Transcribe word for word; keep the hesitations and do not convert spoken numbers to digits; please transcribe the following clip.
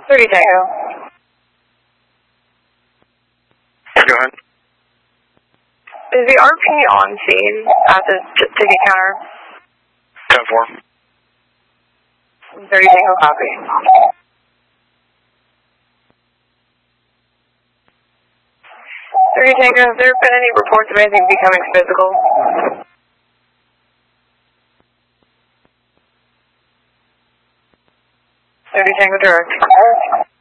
thirty Tango. Go ahead. Is the R P on scene at the t- ticket counter? ten four. thirty Tango, copy. thirty Tango, have there been any reports of anything becoming physical? thirty Tango, direct.